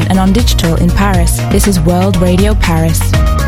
and on digital in Paris. This is World Radio Paris.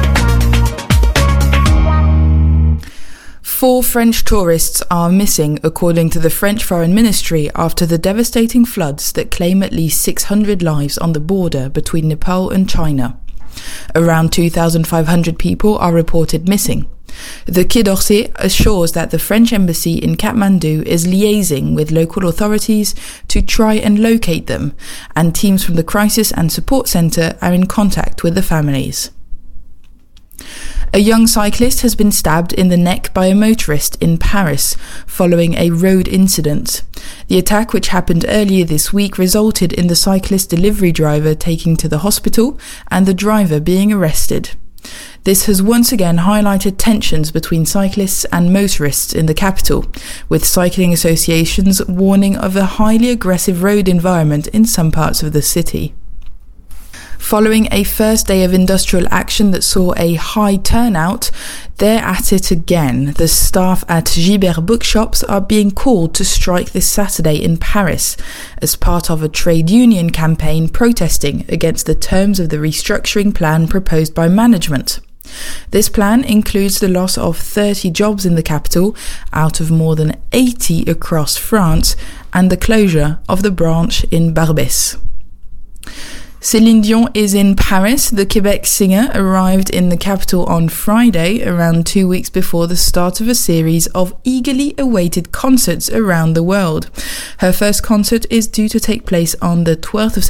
4 French tourists are missing, according to the French Foreign Ministry, after the devastating floods that claim at least 600 lives on the border between Nepal and China. Around 2,500 people are reported missing. The Quai d'Orsay assures that the French embassy in Kathmandu is liaising with local authorities to try and locate them, and teams from the Crisis and Support Centre are in contact with the families. A young cyclist has been stabbed in the neck by a motorist in Paris following a road incident. The attack, which happened earlier this week, resulted in the cyclist delivery driver taking to the hospital and the driver being arrested. This has once again highlighted tensions between cyclists and motorists in the capital, with cycling associations warning of a highly aggressive road environment in some parts of the city. Following a first day of industrial action that saw a high turnout, they're at it again. The staff at Gibert Bookshops are being called to strike this Saturday in Paris as part of a trade union campaign protesting against the terms of the restructuring plan proposed by management. This plan includes the loss of 30 jobs in the capital out of more than 80 across France and the closure of the branch in Barbès. Céline Dion is in Paris. The Quebec singer arrived in the capital on Friday, around 2 weeks before the start of a series of eagerly awaited concerts around the world. Her first concert is due to take place on the 12th of